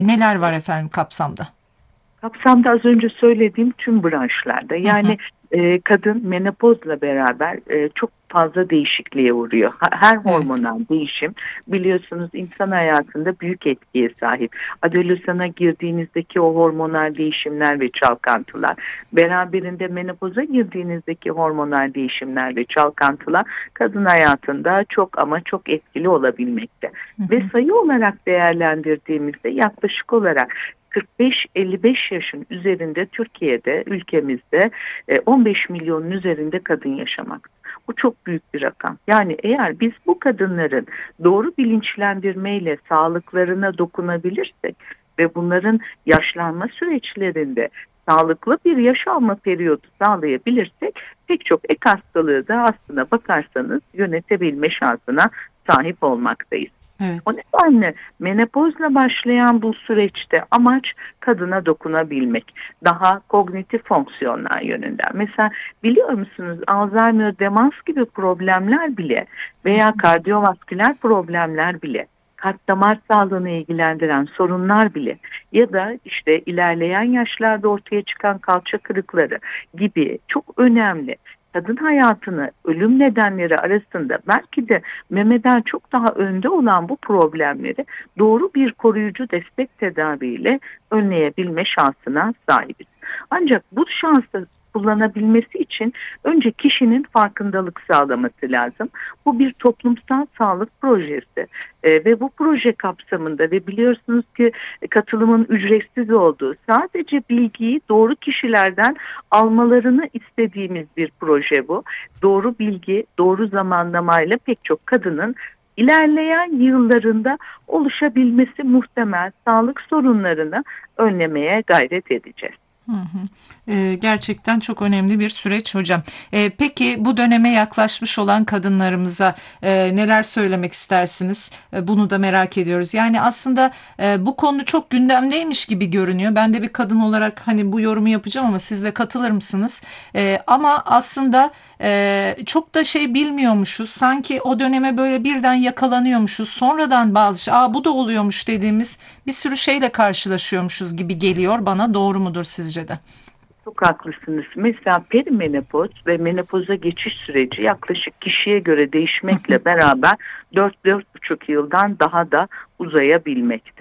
Neler var efendim kapsamda? Kapsamda az önce söylediğim tüm branşlarda Hı hı. yani kadın menopozla beraber çok fazla değişikliğe uğruyor. Her Evet. hormonal değişim biliyorsunuz insan hayatında büyük etkiye sahip. Adolasana girdiğinizdeki o hormonal değişimler ve çalkantılar, beraberinde menopoza girdiğinizdeki hormonal değişimler ve çalkantılar kadın hayatında çok ama çok etkili olabilmekte. Hı Ve hı. sayı olarak değerlendirdiğimizde yaklaşık olarak 45-55 yaşın üzerinde Türkiye'de, ülkemizde 15 milyonun üzerinde kadın yaşamakta. Bu çok büyük bir rakam. Yani eğer biz bu kadınların doğru bilinçlendirmeyle sağlıklarına dokunabilirsek ve bunların yaşlanma süreçlerinde sağlıklı bir yaş alma periyodu sağlayabilirsek pek çok ek hastalığı da aslına bakarsanız yönetebilme şansına sahip olmaktayız. O Evet. nedenle menopozla başlayan bu süreçte amaç kadına dokunabilmek. Daha kognitif fonksiyonlar yönünden. Mesela biliyor musunuz Alzheimer, demans gibi problemler bile veya kardiyovasküler problemler bile, kalp damar sağlığını ilgilendiren sorunlar bile ya da işte ilerleyen yaşlarda ortaya çıkan kalça kırıkları gibi çok önemli kadın hayatını ölüm nedenleri arasında belki de memeden çok daha önde olan bu problemleri doğru bir koruyucu destek tedaviyle önleyebilme şansına sahibiz. Ancak bu şansı kullanabilmesi için önce kişinin farkındalık sağlaması lazım. Bu bir toplumsal sağlık projesi ve bu proje kapsamında ve biliyorsunuz ki katılımın ücretsiz olduğu, sadece bilgiyi doğru kişilerden almalarını istediğimiz bir proje bu. Doğru bilgi, doğru zamanlamayla pek çok kadının ilerleyen yıllarında oluşabilmesi muhtemel sağlık sorunlarını önlemeye gayret edeceğiz. Hı hı. Gerçekten çok önemli bir süreç hocam. Peki bu döneme yaklaşmış olan kadınlarımıza neler söylemek istersiniz? Bunu da merak ediyoruz. Yani aslında bu konu çok gündemdeymiş gibi görünüyor. Ben de bir kadın olarak hani bu yorumu yapacağım ama siz de katılır mısınız? Ama aslında çok da şey bilmiyormuşuz. Sanki o döneme böyle birden yakalanıyormuşuz. Sonradan bazı şey, bu da oluyormuş dediğimiz bir sürü şeyle karşılaşıyormuşuz gibi geliyor bana. Doğru mudur sizce de? Çok haklısınız. Mesela perimenopoz ve menopoza geçiş süreci yaklaşık kişiye göre değişmekle beraber 4-4,5 yıldan daha da uzayabilmekte.